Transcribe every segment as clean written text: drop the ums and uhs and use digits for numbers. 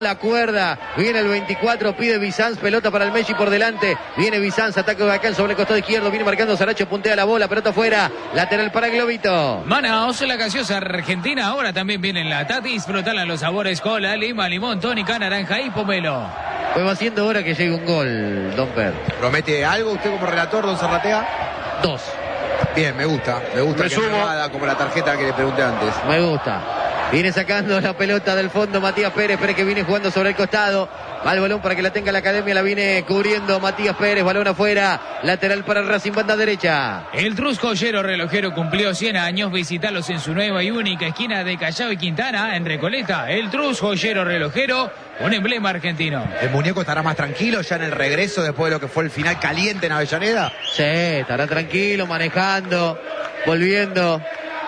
La cuerda, viene el 24, pide Bizanz, pelota para el Messi por delante, viene Bizanz, ataque Huracán sobre el costado izquierdo, viene marcando Saracho, puntea la bola, pelota afuera, lateral para Globito. Manaos, la gaseosa argentina, ahora también viene en la Tati, disfrutarla los sabores cola, lima, limón, tónica, naranja y pomelo. Pues va siendo hora que llegue un gol, Don Per. ¿Promete algo usted como relator, don Zarratea? 2. Bien, me gusta que no haga como la tarjeta que le pregunté antes. Me gusta. Viene sacando la pelota del fondo Matías Pérez que viene jugando sobre el costado. Va el balón para que la tenga la academia, la viene cubriendo Matías Pérez, balón afuera, lateral para Racing, banda derecha. El Trus Joyero Relojero cumplió 100 años, visítalos en su nueva y única esquina de Callao y Quintana, en Recoleta. El Trus Joyero Relojero, un emblema argentino. ¿El muñeco estará más tranquilo ya en el regreso después de lo que fue el final caliente en Avellaneda? Sí, estará tranquilo, manejando, volviendo.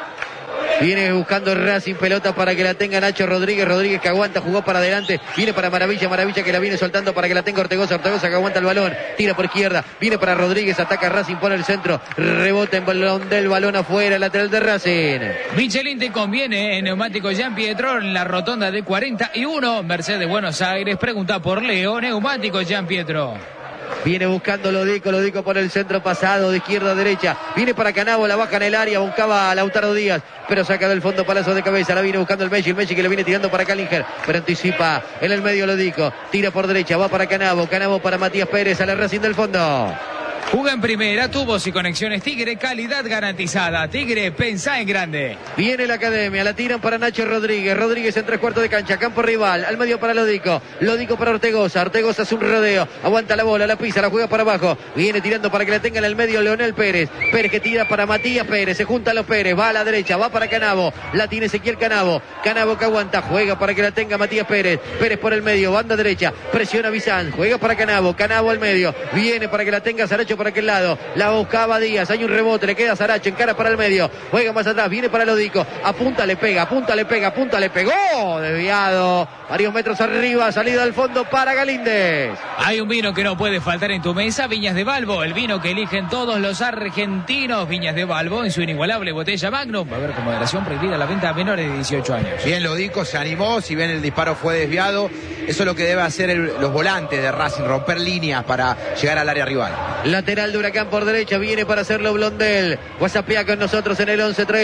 Viene buscando Racing, pelota para que la tenga Nacho Rodríguez, Rodríguez que aguanta, jugó para adelante, viene para Maravilla, Maravilla que la viene soltando para que la tenga Ortegoza, Ortegoza que aguanta el balón, tira por izquierda, viene para Rodríguez, ataca Racing, pone el centro, rebota en balón del balón afuera, lateral de Racing. Michelin te conviene en neumático Jean Pietro en la rotonda de 41, Mercedes Buenos Aires, pregunta por Leo, neumático Jean Pietro. Viene buscando Lodico por el centro pasado, de izquierda a derecha. Viene para Canavo, la baja en el área, buscaba a Lautaro Díaz, pero saca del fondo Palazzo de cabeza. La viene buscando el Messi que le viene tirando para Callinger, pero anticipa en el medio Lodico. Tira por derecha, va para Canavo para Matías Pérez, a la Racing del fondo. Juga en primera, tubos y conexiones Tigre, calidad garantizada. Tigre, pensá en grande. Viene la academia, la tiran para Nacho Rodríguez. Rodríguez en 3/4 de cancha, campo rival, al medio para Lodico. Lodico para Ortegoza. Ortegoza hace un rodeo, aguanta la bola, la pisa, la juega para abajo. Viene tirando para que la tenga en el medio Leonel Pérez. Pérez que tira para Matías Pérez, se juntan los Pérez, va a la derecha, va para Canavo. La tiene Ezequiel Canavo. Canavo que aguanta, juega para que la tenga Matías Pérez. Pérez por el medio, banda derecha, presiona Bizanz, juega para Canavo. Canavo al medio, viene para que la tenga Saracho por aquel lado, la buscaba Díaz, hay un rebote, le queda Saracho, encara para el medio, juega más atrás, viene para Lodico, apunta, le pega, pegó, desviado, varios metros arriba, salida al fondo para Galíndez. Hay un vino que no puede faltar en tu mesa, Viñas de Balbo, el vino que eligen todos los argentinos. Viñas de Balbo en su inigualable botella Magnum, va a haber con moderación, prohibida la venta a menores de 18 años. Bien, Lodico se animó, si bien el disparo fue desviado, eso es lo que debe hacer los volantes de Racing, romper líneas para llegar al área rival. Lateral de Huracán por derecha, viene para hacerlo Blondel. WhatsAppea con nosotros en el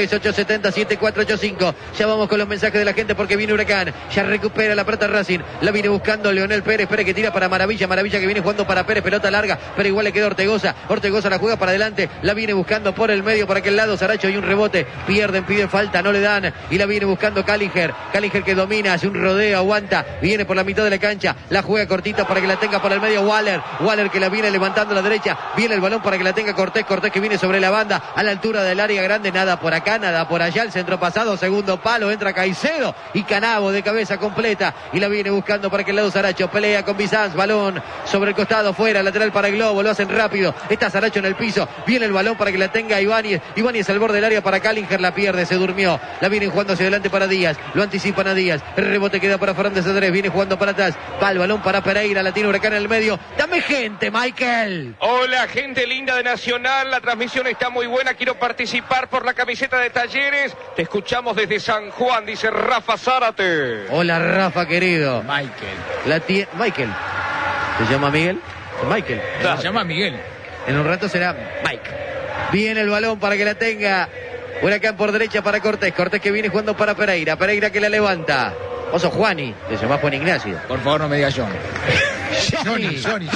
11-3-870-7485. Ya vamos con los mensajes de la gente porque viene Huracán. Ya recupera la pelota Racing. La viene buscando Leonel Pérez. Pérez que tira para Maravilla. Maravilla que viene jugando para Pérez. Pelota larga, pero igual le queda Ortegoza. Ortegoza la juega para adelante. La viene buscando por el medio, por aquel lado. Saracho y un rebote. Pierden, piden falta, no le dan. Y la viene buscando Callinger. Callinger que domina, hace un rodeo, aguanta. Viene por la mitad de la cancha. La juega cortita para que la tenga por el medio Waller. Waller que la viene levantando a la derecha. Viene el balón para que la tenga Cortés que viene sobre la banda a la altura del área grande, nada por acá, nada por allá, el centro pasado, segundo palo, entra Caicedo y Canavo de cabeza completa y la viene buscando para que el lado Saracho, pelea con Bizanz, balón sobre el costado, fuera, lateral para Globo, lo hacen rápido, está Saracho en el piso, viene el balón para que la tenga Ibáñez al borde del área para Callinger, la pierde, se durmió, la vienen jugando hacia adelante para Díaz, lo anticipan a Díaz, el rebote queda para Fernández Andrés, viene jugando para atrás, va el balón para Pereira, la tiene Huracán en el medio, dame gente, Michael. Hola, gente linda de Nacional, la transmisión está muy buena, quiero participar por la camiseta de Talleres, te escuchamos desde San Juan, dice Rafa Zárate. Hola Rafa querido. Michael. ¿Se llama Miguel? Michael. Se llama Miguel. En un rato será Mike. Viene el balón para que la tenga Huracán por derecha para Cortés. Cortés que viene jugando para Pereira. Pereira que la levanta. Vos sos Juani, te llamás Juan Ignacio. Por favor, no me digas John. Johnny.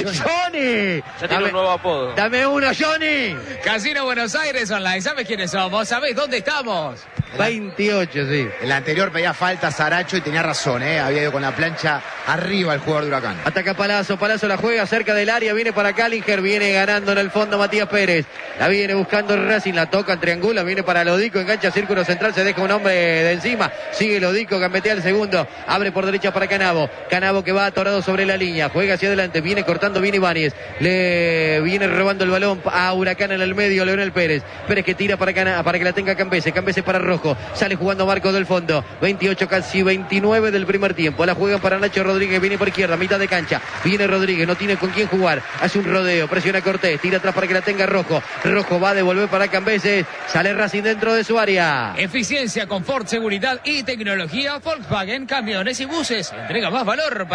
Ya tiene un nuevo apodo. Dame uno, Johnny. Casino Buenos Aires Online. ¿Sabes quiénes somos? ¿Sabés dónde estamos? 28, sí. El anterior pedía falta Saracho y tenía razón, había ido con la plancha arriba el jugador de Huracán. Ataca Palazzo la juega cerca del área, viene para Callinger, viene ganando en el fondo Matías Pérez. La viene buscando Racing, la toca, triangula, viene para Lodico, engancha círculo central, se deja un hombre de encima. Sigue Lodico, gambetea el segundo, abre por derecha para Canavo. Canavo que va atorado sobre la línea, juega hacia adelante, viene cortando, viene Ibáñez. Le viene robando el balón a Huracán en el medio, Leonel Pérez. Pérez que tira para que la tenga Cambese para Rojo. Rojo. Sale jugando Marcos del fondo. 28, casi 29 del primer tiempo. La juegan para Nacho Rodríguez. Viene por izquierda, mitad de cancha. Viene Rodríguez, no tiene con quién jugar. Hace un rodeo, presiona Cortés. Tira atrás para que la tenga Rojo. Rojo va a devolver para Cambeses. Sale Racing dentro de su área. Eficiencia, confort, seguridad y tecnología. Volkswagen, camiones y buses. Entrega más valor.